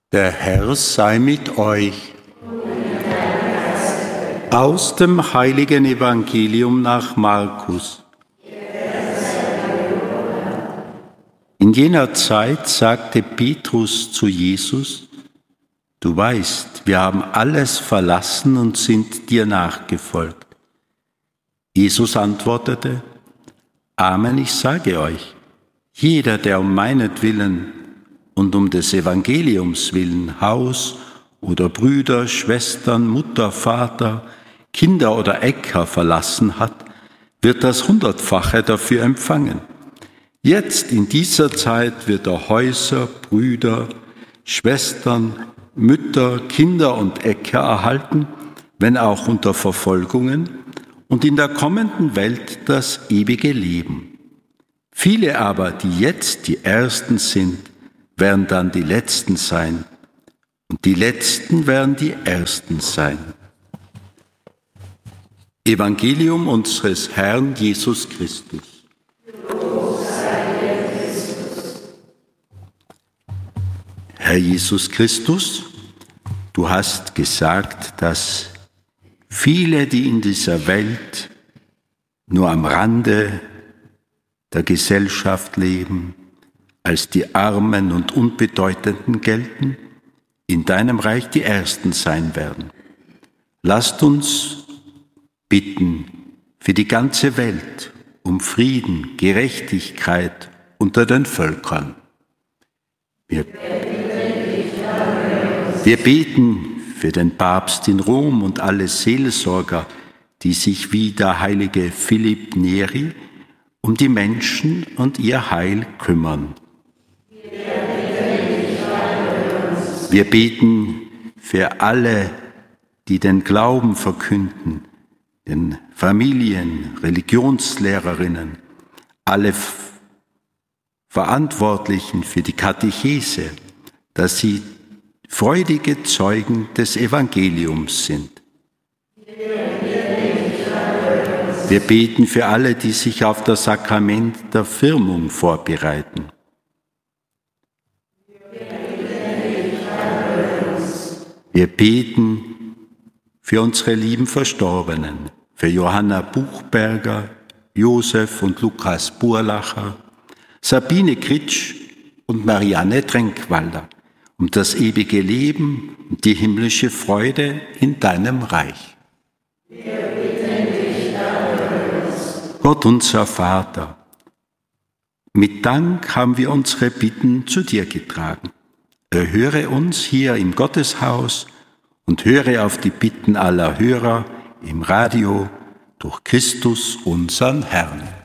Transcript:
Der Herr sei mit euch. Aus dem heiligen Evangelium nach Markus. In jener Zeit sagte Petrus zu Jesus: Du weißt, wir haben alles verlassen und sind dir nachgefolgt. Jesus antwortete: Amen, ich sage euch, jeder, der um meinetwillen und um des Evangeliums willen Haus oder Brüder, Schwestern, Mutter, Vater, Kinder oder Äcker verlassen hat, wird das 100-fache dafür empfangen. Jetzt in dieser Zeit wird er Häuser, Brüder, Schwestern, Mütter, Kinder und Äcker erhalten, wenn auch unter Verfolgungen, und in der kommenden Welt das ewige Leben. Viele aber, die jetzt die Ersten sind, werden dann die Letzten sein, und die Letzten werden die Ersten sein. Evangelium unseres Herrn Jesus Christus. Herr Jesus Christus, du hast gesagt, dass viele, die in dieser Welt nur am Rande der Gesellschaft leben, als die Armen und Unbedeutenden gelten, in deinem Reich die Ersten sein werden. Lasst uns bitten für die ganze Welt um Frieden, Gerechtigkeit unter den Völkern. Wir beten für den Papst in Rom und alle Seelsorger, die sich wie der heilige Philipp Neri um die Menschen und ihr Heil kümmern. Wir beten für alle, die den Glauben verkünden, den Familien, Religionslehrerinnen, alle Verantwortlichen für die Katechese, dass sie freudige Zeugen des Evangeliums sind. Wir beten für alle, die sich auf das Sakrament der Firmung vorbereiten. Wir beten für unsere lieben Verstorbenen, für Johanna Buchberger, Josef und Lukas Burlacher, Sabine Kritsch und Marianne Trenkwalder, um das ewige Leben und die himmlische Freude in deinem Reich. Gott, unser Vater, mit Dank haben wir unsere Bitten zu dir getragen. Erhöre uns hier im Gotteshaus und höre auf die Bitten aller Hörer im Radio durch Christus, unseren Herrn.